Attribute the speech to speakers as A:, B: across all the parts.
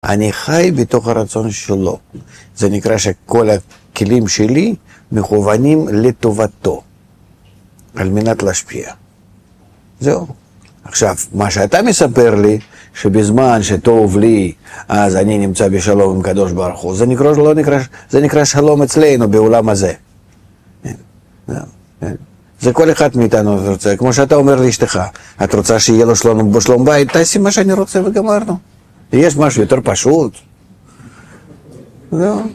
A: אני חי בתוך הרצון שלו. זה נקרא שכל הכלים שלי מכוונים לטובתו, על מנת להשפיע. זהו. עכשיו, מה שאתה מספר לי, שבזמן שטוב לי, אז אני נמצא בשלום עם קדוש ברוך הוא, זה נקרא שלום אצלנו בעולם הזה. זה כל אחד מאיתנו רוצה, כמו שאתה אומר לאשתך, את רוצה שיהיה לו שלום בית, תעשי מה שאני רוצה וגמרנו. יש משהו יותר פשוט. זהו.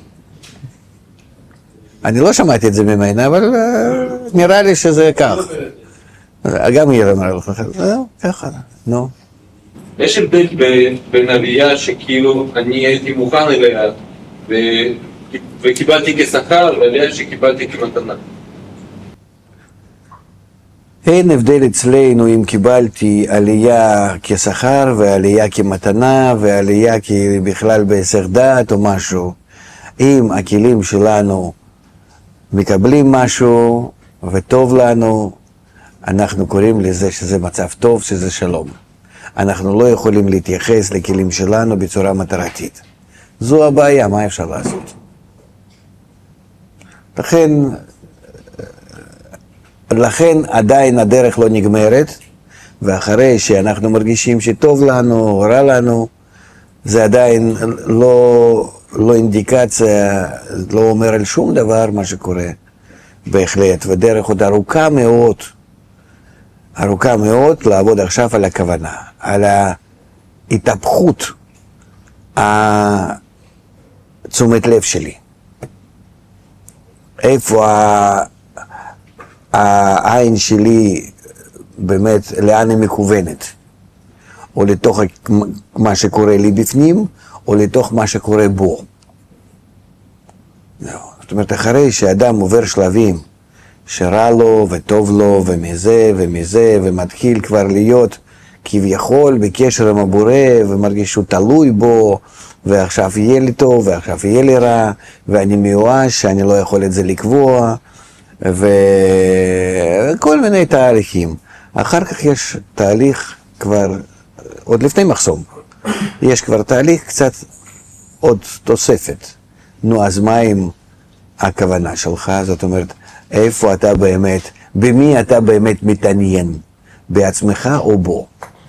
A: אני לא שמעתי את זה ממנה, אבל נראה לי שזה כך. גם היא אמרה לך, זהו, ככה, נו.
B: יש הבדל בין עלייה שכאילו אני הייתי מוכן אליה וקיבלתי כשכר, ועלייה שקיבלתי כמתנה.
A: אין הבדל אצלנו אם קיבלתי עלייה כשכר ועלייה כמתנה ועלייה בכלל בהיסח דעת או משהו. אם הכלים שלנו מקבלים משהו וטוב לנו, אנחנו קוראים לזה שזה מצב טוב, שזה שלום. אנחנו לא יכולים להתייחס לכלים שלנו בצורה מטרתית. זו הבעיה, מה אפשר לעשות? לכן עדיין הדרך לא נגמרת, ואחרי שאנחנו מרגישים שטוב לנו, רע לנו, זה עדיין לא אינדיקציה, לא אומר על שום דבר מה שקורה בהחלט, ודרך עוד ארוכה מאוד לעבוד עכשיו על הכוונה, על ההתהפכות תשומת לב שלי. איפה העין שלי באמת, לאן היא מכוונת? או לתוך מה שקורה לי בפנים, או לתוך מה שקורה בו. זאת אומרת, אחרי שאדם עובר שלבים שרע לו וטוב לו ומזה ומתחיל כבר להיות כביכול בקשר עם הבורא ומרגיש שהוא תלוי בו, ועכשיו יהיה לי טוב ועכשיו יהיה לי רע ואני מיואש שאני לא יכול את זה לקבוע וכל מיני תהליכים. אחר כך יש תהליך כבר, עוד לפני מחסום, יש כבר תהליך קצת עוד תוספת. נו, אז מה עם הכוונה שלך? זאת אומרת, איפה אתה באמת, במי אתה באמת מתעניין? בעצמך או בו?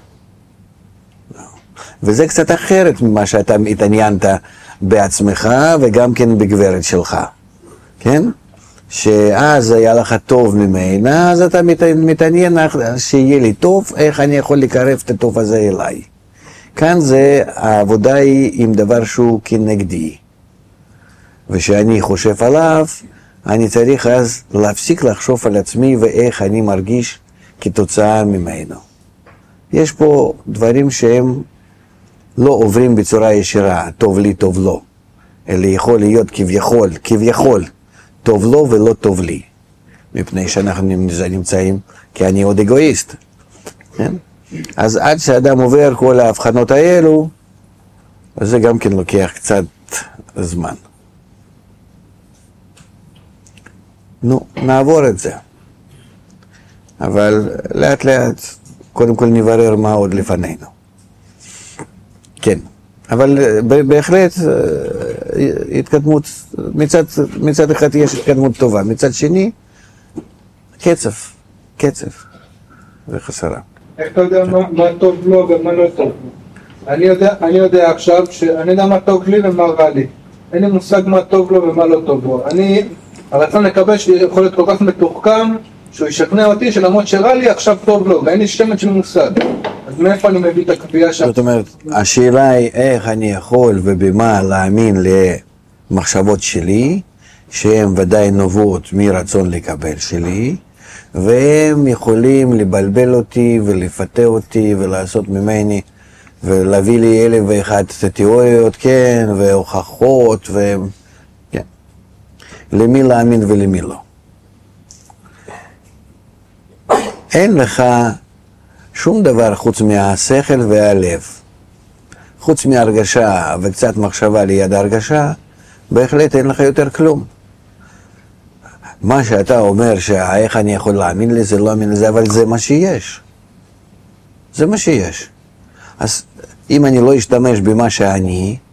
A: וזה קצת אחרת ממה שאתה התעניינת בעצמך וגם כן בגברת שלך, כן? שאז היה לך טוב ממנה, אז אתה מתעניין שיהיה לי טוב, איך אני יכול לקרב את הטוב הזה אליי. כאן זה, העבודה היא עם דבר שהוא כנגדי. ושאני חושב עליו, אני צריך אז להפסיק לחשוב על עצמי ואיך אני מרגיש כתוצאה ממנו. יש פה דברים שהם לא עוברים בצורה ישירה, טוב לי, טוב לו. אלא יכול להיות כביכול, טוב לו ולא טוב לי. מפני שאנחנו נמצאים, כי אני עוד אגואיסט. כן? אז עד שאדם עובר כל ההבחנות האלו, אז זה גם כן לוקח קצת זמן. נו, נעבור את זה. אבל לאט לאט, קודם כל נברר מה עוד לפנינו. כן, אבל בהחלט התקדמות, מצד אחד יש התקדמות טובה, מצד שני, קצב וחסרה.
C: איך אתה יודע מה טוב לו ומה לא טוב לו? אני יודע עכשיו שאני יודע מה טוב לי ומה רע לי. אין לי מושג מה טוב לו ומה לא טוב לו. הרצון לקבל שיכול להיות כל כך מתוחכם, שהוא ישכנע אותי שלמרות שרע לי עכשיו טוב לו, ואין לי שמץ של מושג. אז מאיפה אני מביא את הקביעה שם?
A: זאת אומרת, השאלה היא איך אני יכול ובמה להאמין למחשבות שלי, שהן ודאי נובעות מרצון לקבל שלי, והם יכולים לבלבל אותי ולפתה אותי ולעשות ממני, ולהביא לי 1001 תיאוריות, כן, והוכחות, כן. למי להאמין ולמי לא. אין לך שום דבר חוץ מהשכל והלב. חוץ מהרגשה וקצת מחשבה ליד הרגשה, בהחלט אין לך יותר כלום. מה שאתה אומר שאיך אני יכול להאמין לזה, לא להאמין לזה, אבל זה מה שיש. זה מה שיש. אז אם אני לא אשתמש במה שאני,